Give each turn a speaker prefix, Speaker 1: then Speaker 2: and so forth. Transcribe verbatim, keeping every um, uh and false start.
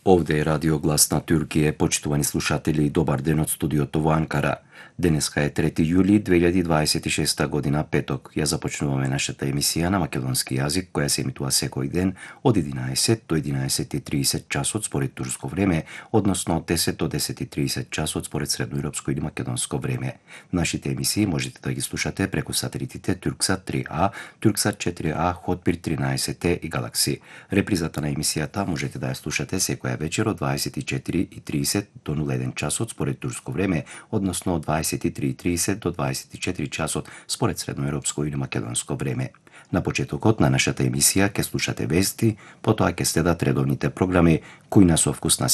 Speaker 1: Ovde je Radio Glas na Türkiye. Почитувани слушатели, добар ден од студиото во Анкара. Денеска е трети јули две илјади дваесет и шеста година, петок. Ја започнуваме нашата емисија на македонски јазик, која се емитува секој ден од единаесет до единаесет и тридесет часот според турско време, односно од десет до десет и тридесет часот според средноевропско или македонско време. Нашите емисии можете да ги слушате преку сателитите Турксат три А, Турксат четири А, Хотбир тринаесет Е и Галакси. Репризата на емисијата можете да ја слушате секоја вечер од дваесет и четири и тридесет до нула еден часот според турско време, односно од дваесет и три и тридесет до дваесет и четири часот според средноевропско или македонско време. На почетокот на нашата емисија ќе слушате вести, потоа ќе следат редовните програми кои на со вкус на